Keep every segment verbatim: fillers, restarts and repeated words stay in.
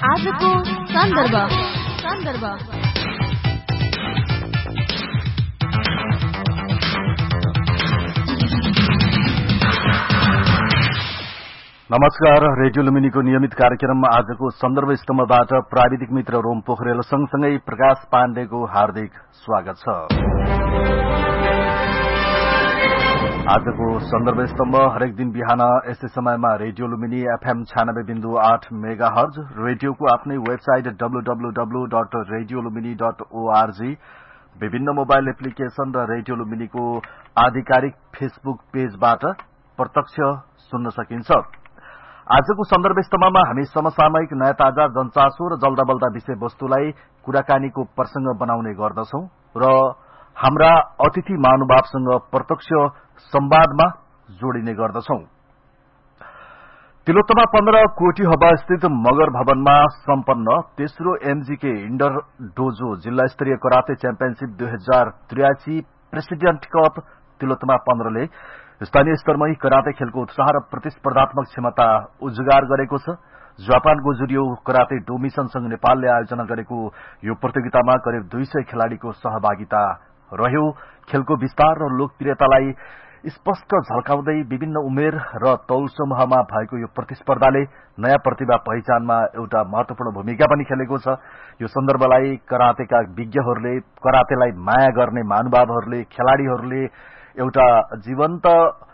आजको सन्दर्भ सन्दर्भ नमस्कार। रेडियो लुम्बिनीको नियमित कार्यक्रम आजको सन्दर्भ स्तम्भबाट प्राविधिक मित्र रोम पोखरेल सँगसँगै प्रकाश पाण्डेको हार्दिक स्वागत छ। आजको सन्दर्भ स्तम्भ हरेक दिन बिहान यस्तै समयमा रेडियो लुम्बिनी एफएम छयानब्बे बिन्दु आठ मेगा हर्ज, रेडियोको आफ्नै website W W W dot radio Lumbini dot ORG, विभिन्न मोबाइल एप्लिकेशन र रेडियो लुम्बिनीको आधिकारिक फेसबुक पेजबाट प्रत्यक्ष सुन्न सकिन्छ। आजको सन्दर्भ स्तम्भमा हामी समसामयिक नयाँ ताजा जनचासो र जल्दा बल्दा विषय वस्तुलाई कुराकानीको प्रसंग बनाउने गर्दछौं र हाम्रा अतिथि महानुभावसँग प्रत्यक्ष संवादमा जोडिने गर्दछौं। तिलोत्तमा पन्ध्र कोठी हवा स्थित मगर भवनमा सम्पन्न तेस्रो एमजीके इन्डर डोजो जिल्ला स्तरीय कराते च्याम्पियनशीप दुई हजार त्रियासी प्रेसिडेन्ट कप तिलोत्तमा पन्ध्रले स्थानीय स्तरमा कराते खेलको उत्साह र प्रतिस्पर्धात्मक क्षमता उजागर गरेको छ। जापानको जुडियो कराते डोमिसनसँग नेपालले आयोजना गरेको यो प्रतियोगितामा करिब दुई सय खेलाड़ीको सहभागिता रह्यो। खेलको विस्तार र लोकप्रियतालाई स्पष्ट झल्काउँदै विभिन्न उमेर र तौल समूहमा भएको यो प्रतिस्पर्धाले नयाँ प्रतिभा पहिचानमा एउटा महत्वपूर्ण भूमिका पनि खेलेको छ। यो सन्दर्भलाई करातेका विज्ञहरूले, करातेलाई माया गर्ने महानुभावहरूले, खेलाड़ीहरूले एउटा जीवन्त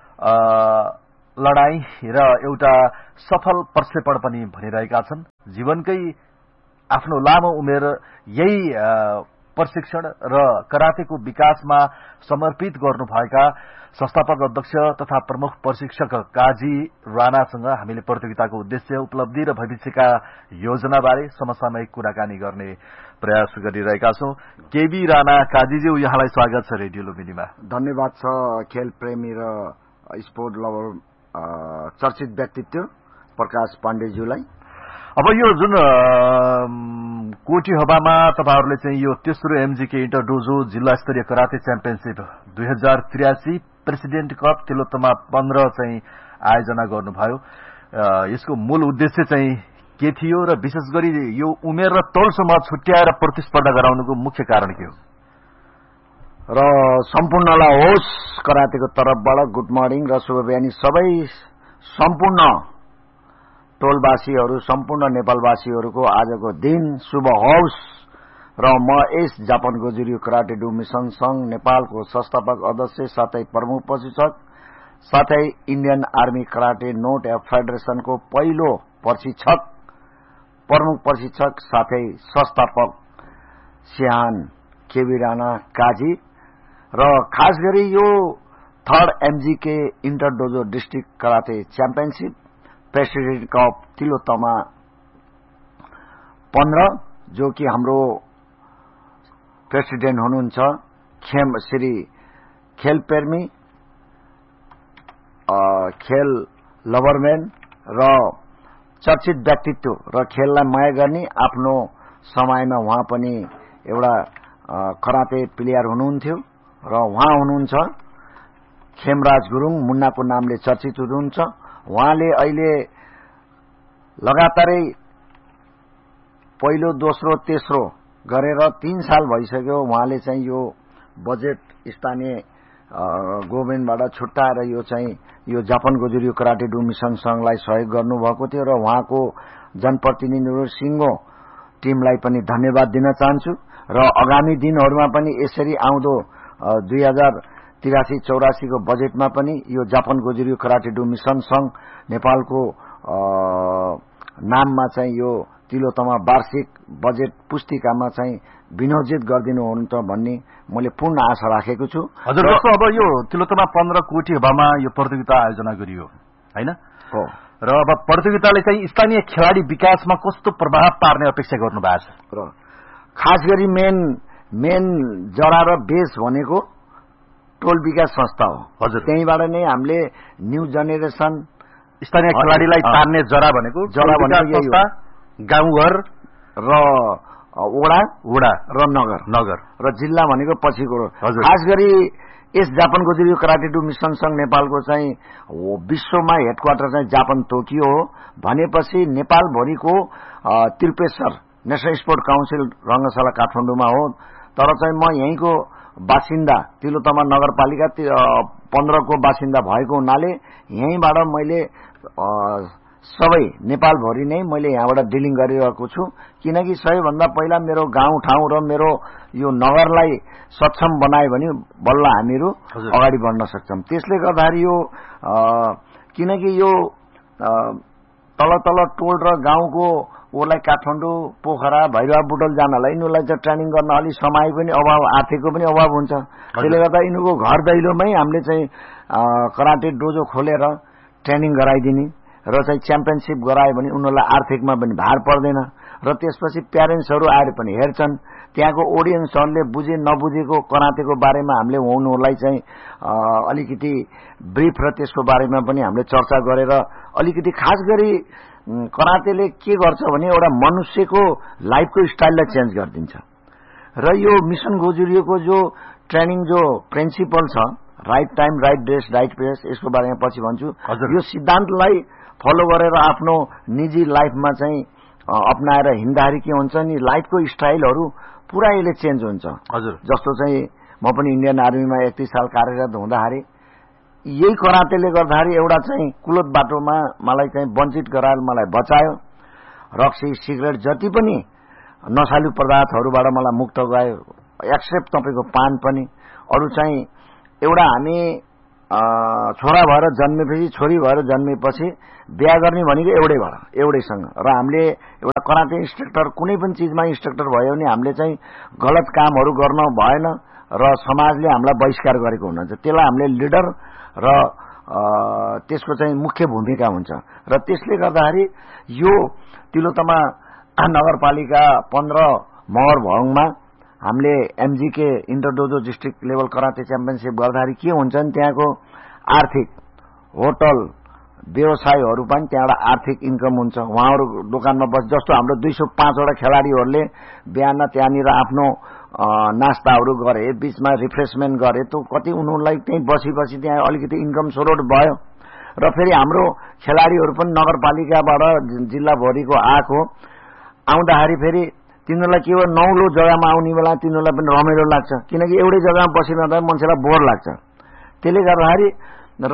लडाई र एउटा सफल प्रक्षेपण पनि भनिरहेका छन्। जीवनकै आफ्नो लामो उमेर यही प्रशिक्षण र करातेको विकासमा समर्पित गर्नुभएका संस्थापक अध्यक्ष तथा प्रमुख प्रशिक्षक काजी राणासँग हामीले प्रतियोगिताको उद्देश्य, उपलब्धि र भविष्यका योजनाबारे समसामयिक कुराकानी गर्ने प्रयास गरिरहेका छौं। केबी राणा काजीज्यू, यहाँलाई स्वागत छ रेडियो लुम्बिनीमा। धन्यवाद छ खेल प्रेमी र स्पोर्ट लभर चर्चित व्यक्तित्व प्रकाश पाण्डेज्यूलाई। अब यो जुन कोठी हवामा तपाईहरुले चाहिँ यो तेस्रो एमजीके इन्टर डोजो जिल्ला स्तरीय कराते च्याम्पियनशीप दुई हजार त्रियासी प्रेसिडेन्ट कप तिलोत्तमा पन्ध्र चाहिँ आयोजना गर्नुभयो। यसको मूल उद्देश्य चाहिँ के थियो र विशेष गरी यो उमेर र तौलसम्म छुट्याएर प्रतिस्पर्धा गराउनुको मुख्य कारण के हो? र सम्पूर्णलाई होस् करातेको तर्फबाट गुड मर्निङ र शुभ बिहानी सबै सम्पूर्ण टोलवासीहरू, सम्पूर्ण नेपालवासीहरूको आजको दिन शुभ होस् र म यस जापानको जुडियो कराटे डो मिशन संघ नेपालको संस्थापक अध्यक्ष साथै प्रमुख प्रशिक्षक साथै Indian army karate note app फेडरेशनको पहिलो प्रशिक्षक, प्रमुख प्रशिक्षक साथै संस्थापक सिहान केबी राणा काजी र खास गरी यो third MGK enter dojo district karate championship president cup Tilottama पन्ध्र, जो कि हाम्रो प्रेसिडेन्ट हुनुहुन्छ खेम श्री खेल प्रेमी, खेल लभरम्यान र चर्चित व्यक्तित्व र खेललाई माया गर्ने, आफ्नो समयमा उहाँ पनि एउटा कराते प्लेयर हुनुहुन्थ्यो र उहाँ हुनुहुन्छ खेमराज गुरुङ, मुन्नाको नामले चर्चित हुनुहुन्छ। उहाँले अहिले लगातारै पहिलो, दोस्रो, तेस्रो गरेर तीन साल भइसक्यो। उहाँले चाहिँ यो बजेट स्थानीय गभर्नमेन्टबाट छुट्याएर यो चाहिँ यो जापानको जुडियो कराटे डो मिशन संघलाई सहयोग गर्नुभएको थियो र उहाँको जनप्रतिनिधिहरू सिंगो टिमलाई पनि धन्यवाद दिन चाहन्छु र आगामी दिनहरूमा पनि यसरी आउँदो दुई हजार तिरासी चौरासीको बजेटमा पनि यो जापानको जुडियो कराटे डो मिशन संघ नेपालको नाममा चाहिँ यो तिलोत्तमा वार्षिक बजेट पुस्तिकामा चाहिँ विनियोजित गरिदिनुहुन्छ भन्ने मैले पूर्ण आशा राखेको छु। हजुर, जस्तो अब यो तिलोत्तमा पन्ध्र कोठी हवामा यो प्रतियोगिता आयोजना गरियो हैन? हो। र अब प्रतियोगिताले चाहिँ स्थानीय खेलाडी विकासमा कस्तो प्रभाव पार्ने अपेक्षा गर्नु भएको छ? र खास गरी मेन मेन जरा र बेस भनेको टोल विकास संस्था हो। हजुर, त्यहीबाट नै हामीले न्यू जेनेरेसन स्थानीय खेलाडीलाई तान्ने जरा भनेको जरा भनेको गाउँघर र वडा वडा र नगर नगर र जिल्ला भनेको पछिको। हजुर, खास गरी यस जापान गोजुरी कराटे डू मिशन संघ नेपालको चाहिँ विश्वमा हेडक्वार्टर चाहिँ जापान टोकियो हो भनेपछि नेपालभरिको त्रिपेश्वर नेशनल स्पोर्ट काउन्सिल रंगशाला काठमाडौँमा हो। तर चाहिँ म यहीँको बासिन्दा तिलोत्तमा नगरपालिका पन्ध्र को बासिन्दा भएको हुनाले यहीँबाट मैले सबै नेपालभरि नै मैले यहाँबाट डिलिङ गरिरहेको छु, किनकि सबैभन्दा पहिला मेरो गाउँ ठाउँ र मेरो यो नगरलाई सक्षम बनायो भने बल्ल हामीहरू अगाडि बढ्न सक्छौं। त्यसले गर्दाखेरि यो किनकि यो तल तल टोल र गाउँको ओलाई काठमाडौँ पोखरा भैरवा बुटल जानलाई यिनीहरूलाई चाहिँ ट्रेनिङ गर्न अलि समय पनि अभाव आर्थिकको पनि अभाव हुन्छ। त्यसले गर्दा यिनीहरूको घर दैलोमै हामीले चाहिँ कराटे डोजो खोलेर ट्रेनिङ गराइदिने र चाहिँ च्याम्पियनशिप गरायो भने उनीहरूलाई आर्थिकमा पनि भार पर्दैन र त्यसपछि प्यारेन्ट्सहरू आएर पनि हेर्छन्। त्यहाँको ऑडियन्सहरूले बुझे नबुझेको कराटेको बारेमा हामीले उनीहरूलाई चाहिँ अलिकति ब्रिफ र त्यसको बारेमा पनि हामीले चर्चा गरेर अलिकति खास गरी कराटेले के गर्छ भने एउटा मनुष्यको लाइफको स्टाइललाई चेन्ज गरिदिन्छ र यो मिशन गोजुरीको जो ट्रेनिङ जो प्रिन्सिपल छ right time right dress right place यसको बारेमा पछि भन्छु। यो सिद्धान्तलाई फलो गरेर आफ्नो निजी लाइफमा चाहिँ अपनाएर हिँड्दाखेरि के हुन्छ नि लाइफको स्टाइलहरू पुरा यसले चेन्ज हुन्छ। हजुर जस्तो चाहिँ म पनि इन्डियन आर्मीमा एकतीस साल कार्यरत हुँदाखेरि यही कराटेले गर्दाखेरि एउटा चाहिँ कुलत बाटोमा मलाई चाहिँ वञ्चित गराएर मलाई बचायो। रक्सी सिगरेट जति पनि नशालु पदार्थहरूबाट मलाई मुक्त गयो, एक्सेप्ट तपाईको पान पनि। अरू चाहिँ एउटा हामी छोरा भएर जन्मेपछि छोरी भएर जन्मेपछि बिहा गर्ने भनेको एउटैबाट एउटैसँग र हामीले एउटा कराटे इन्स्ट्रक्टर कुनै पनि चीजमा इन्स्ट्रक्टर भयो भने हामीले चाहिँ गलत कामहरू गर्न भएन र समाजले हामीलाई बहिष्कार गरेको हुनुहुन्छ। त्यसलाई हामीले लिडर र त्यसको चाहिँ मुख्य भूमिका हुन्छ र त्यसले गर्दाखेरि यो तिलोत्तमा नगरपालिका पन्ध्र महर भवनमा हामीले MGK इन्टरडोजो district level karate championship गर्दाखेरि के हुन्छ नि त्यहाँको आर्थिक होटल व्यवसायहरू पनि त्यहाँबाट आर्थिक इन्कम हुन्छ। उहाँहरू दोकानमा बस जस्तो हाम्रो दुई सौ पाँचवटा खेलाडीहरूले बिहान त्यहाँनिर आफ्नो नास्ताहरू गरे, बीचमा रिफ्रेसमेन्ट गरे, त कति उनीहरूलाई त्यहीँ बसी बसी त्यहाँ अलिकति इन्कम सोर्ट भयो र फेरि हाम्रो खेलाडीहरू पनि नगरपालिकाबाट जिल्लाभरिको आएको आउँदाखेरि फेरि तिनीहरूलाई के हो नौलो जग्गामा आउने बेला तिनीहरूलाई पनि रमाइलो लाग्छ, किनकि एउटै जग्गामा बसिरहँदा मान्छेलाई बोर लाग्छ। त्यसले गर्दाखेरि र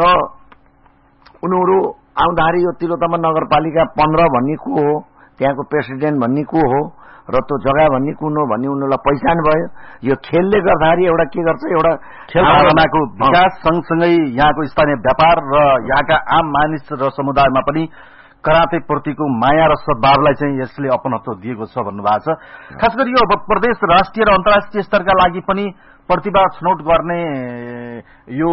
उनीहरू आउँदाखेरि यो तिलोत्तमा नगरपालिका पन्ध्र भन्ने को हो, त्यहाँको प्रेसिडेन्ट भन्ने को हो र त्यो जग्गा भन्ने कुन हो भन्ने उनीहरूलाई पहिचान भयो। यो खेलले गर्दाखेरि एउटा के गर्छ एउटा खेल भावनाको विकास सँगसँगै यहाँको स्थानीय व्यापार र यहाँका आम मानिस र समुदायमा पनि कराटे प्रतिको माया र सद्भावलाई चाहिँ यसले अपनत्व दिएको छ भन्नुभएको छ। खास गरी यो प्रदेश राष्ट्रिय र अन्तर्राष्ट्रिय स्तरका लागि पनि प्रतिभा छनौट गर्ने यो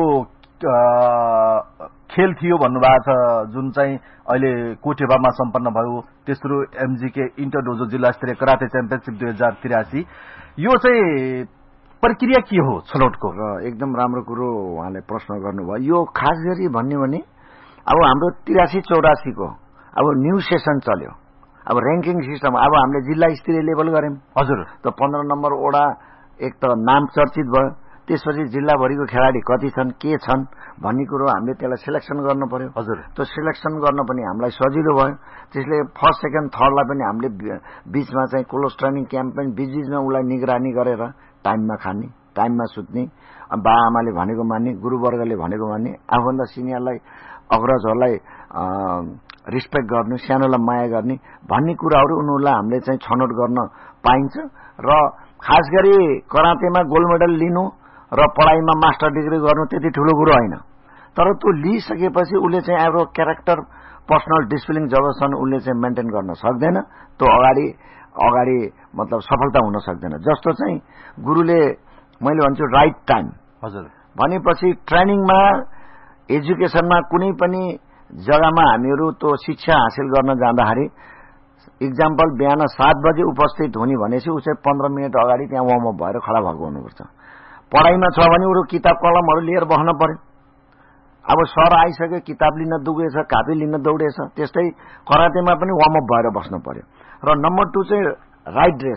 खेल थियो भन्नुभएको छ, जुन चाहिँ अहिले कोटेबामा सम्पन्न भयो। तेस्रो एमजीके इन्टरडोजो जिल्ला स्तरीय कराटे च्याम्पियनशिप दुई हजार त्रियासी यो चाहिँ प्रक्रिया के हो छनौटको? र एकदम राम्रो कुरो उहाँले प्रश्न गर्नुभयो। यो खास गरी भन्ने भने अब हाम्रो त्रियासी चौरासीको अब न्यू सेसन चल्यो, अब र्याङ्किङ सिस्टम अब हामीले जिल्ला स्तरीय लेभल गर्यौं। हजुर त पन्ध्र नम्बर वडा एक त नाम चर्चित भयो, त्यसपछि जिल्लाभरिको खेलाडी कति छन् के छन् भन्ने कुरो हामीले त्यसलाई सिलेक्सन गर्नु पर्यो। हजुर त्यो सिलेक्सन गर्न पनि हामीलाई सजिलो भयो। त्यसले फर्स्ट सेकेन्ड थर्डलाई पनि हामीले बीचमा चाहिँ क्लोज ट्रेनिङ क्याम्प पनि बीच बीचमा उसलाई निगरानी गरेर टाइममा खाने टाइममा सुत्ने, बा आमाले भनेको मान्ने, गुरुवर्गले भनेको मान्ने, आफूभन्दा सिनियरलाई अग्रजहरूलाई रिस्पेक्ट गर्नु, सानोलाई माया गर्ने भन्ने कुराहरू उनीहरूलाई हामीले चाहिँ छनौट गर्न पाइन्छ। र खास गरी कराटेमा गोल्ड मेडल लिनु र पढाइमा मास्टर डिग्री गर्नु त्यति ठूलो कुरो होइन, तर त्यो लिइसकेपछि उसले चाहिँ आफ्नो क्यारेक्टर पर्सनल डिसिप्लिन जबसम्म उसले चाहिँ मेन्टेन गर्न सक्दैन त्यो अगाडि अगाडि मतलब सफलता हुन सक्दैन। जस्तो चाहिँ गुरुले मैले भन्छु राइट टाइम हजुर भनेपछि ट्रेनिङमा एजुकेसनमा कुनै पनि जग्गामा हामीहरू त्यो शिक्षा हासिल गर्न जाँदाखेरि इक्जाम्पल बिहान सात बजे उपस्थित हुने भनेपछि उसै पन्ध्र मिनट अगाडि त्यहाँ वार्म अप भएर खडा भएको हुनुपर्छ। पढाइमा छ भने ऊ किताब कलमहरू लिएर बस्न पर्यो। अब सर आइसक्यो, किताब लिन दुगेछ, कापी लिन दौडेछ, त्यस्तै कराटेमा पनि वार्म अप भएर बस्नु पर्यो। र नम्बर टू चाहिँ राइट ड्रेस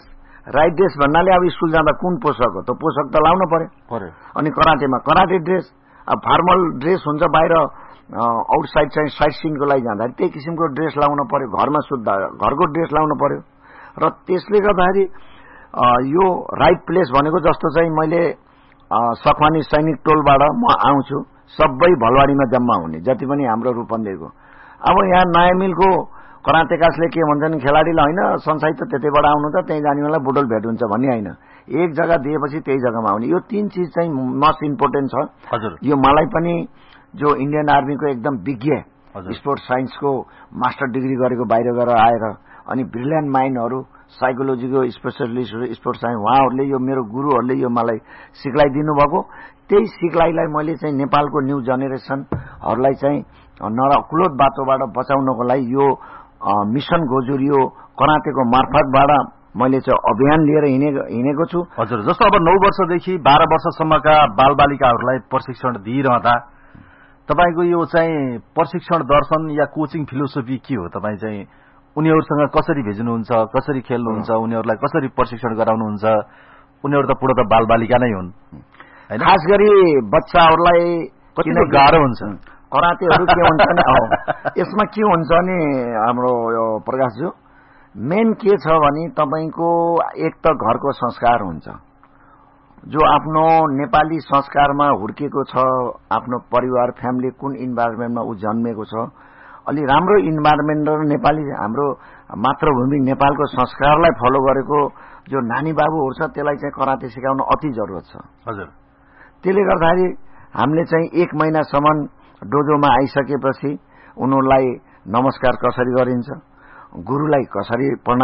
राइट ड्रेस भन्नाले अब स्कुल जाँदा कुन पोसाक हो त पोसाक त लाउन पर्यो अनि कराटेमा कराटे ड्रेस अब फार्मल ड्रेस हुन्छ बाहिर आउटसाइड चाहिँ साइड सिनको लागि जाँदा त्यही किसिमको ड्रेस लाउन पर्यो घरमा सुत्दा घरको ड्रेस लाउन पर्यो र त्यसले गर्दाखेरि यो राइट प्लेस भनेको जस्तो चाहिँ मैले सखवानी सैनिक टोलबाट म आउँछु सबै भलवाडीमा जम्मा हुने जति पनि हाम्रो रूपन्देहीको अब यहाँ नयाँ मिलको करातेकासले के भन्छन् खेलाडीलाई होइन संसाई त त्यतैबाट आउनु त त्यही जाने बेला बुटोल भेट हुन्छ भन्ने होइन एक जग्गा दिएपछि त्यही जग्गामा आउने यो तीन चीज चाहिँ मोस्ट इम्पोर्टेन्ट छ हजुर यो मलाई पनि जो इंडियन आर्मीको एकदम विज्ञ स्पोर्ट्स साइन्सको मास्टर डिग्री गरेको बाहिर गएर आएर अनि ब्रिलियन्ट माइन्डहरू साइकोलोजीको स्पेशलिस्टहरू स्पोर्ट्स साइन्स उहाँहरूले यो मेरो गुरुहरूले यो मलाई सिकाइदिनु भएको त्यही सिकाइलाई मैले चाहिँ नेपालको न्यू जेनेरेसनहरूलाई चाहिँ नराकुलोत बाटोबाट बचाउनको लागि यो मिशन गोजुर यो करातेको मार्फतबाट मैले चाहिँ अभियान लिएर हिँडेको छु हजुर जस्तो अब नौ वर्षदेखि बाह्र वर्षसम्मका बालबालिकाहरूलाई प्रशिक्षण दिइरहँदा तपाईको यो चाहिँ प्रशिक्षण दर्शन या कोचिङ फिलोसोफी के हो तपाई चाहिँ उनीहरुसँग कसरी भेज्नुहुन्छ कसरी खेल्नुहुन्छ उनीहरुलाई कसरी प्रशिक्षण गराउनुहुन्छ उनीहरु त पूर्ण त बालबालिका नै हुन् हैन खास गरी बच्चाहरुलाई किन गाह्रो हुन्छ करातेहरु के हुन्छ नि यसमा के हुन्छ नि हाम्रो यो प्रकाशज्यू मेन के छ भने तपाईको एक त घरको संस्कार हुन्छ जो आफ्नो नेपाली संस्कारमा हुर्केको छ आफ्नो परिवार फ्यामिली कुन इन्भाइरोमेन्टमा उ जन्मेको छ अलि राम्रो इन्भाइरोमेन्ट र नेपाली हाम्रो मातृभूमि नेपालको संस्कारलाई फलो गरेको जो नानी बाबुहरु छ त्यसलाई चाहिँ कराते सिकाउन अति जरुरत छ हजुर त्यसले गर्दाखेरि हामीले चाहिँ एक महिनासम्म डोजोमा आइसकेपछि उनीहरुलाई नमस्कार कसरी गरिन्छ गुरुलाई कसरी प्रणाम